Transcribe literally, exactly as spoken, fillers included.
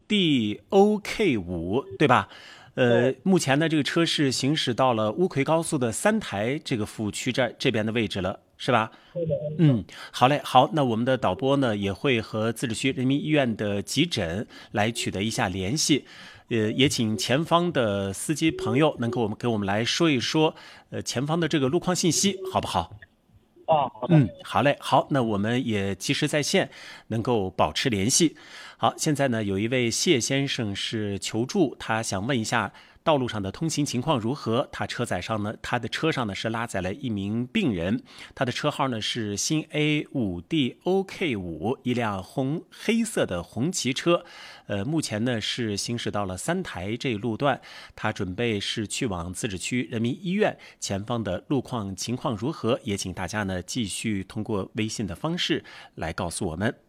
D O K 五，对吧？呃，目前呢，这个车是行驶到了乌奎高速的三台这个服务区这这边的位置了，是吧？嗯，好嘞，好，那我们的导播呢也会和自治区人民医院的急诊来取得一下联系，呃，也请前方的司机朋友能够我们给我们来说一说，呃，前方的这个路况信息，好不好？ 啊，好的。 嗯，好嘞，好，那我们也及时在线，能够保持联系。好，现在呢，有一位谢先生是求助，他想问一下道路上的通行情况如何？他车载上呢，他的车上呢是拉载了一名病人，他的车号呢是新 A 五 D O K 五，一辆红黑色的红旗车，呃，目前呢是行驶到了三台这一路段，他准备是去往自治区人民医院，前方的路况情况如何？也请大家呢继续通过微信的方式来告诉我们。